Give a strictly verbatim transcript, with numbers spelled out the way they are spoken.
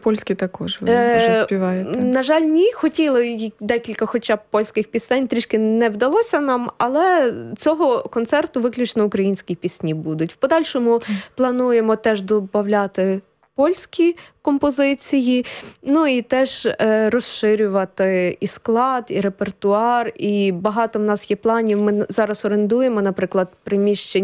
польські також ви е, вже співаєте? На жаль, ні. Хотіли декілька хоча б польських пісень, трішки не вдалося нам, але цього концерту виключно українські пісні будуть. В подальшому плануємо теж додати польські композиції, ну і теж е, розширювати і склад, і репертуар, і багато в нас є планів. Ми зараз орендуємо, наприклад, приміщення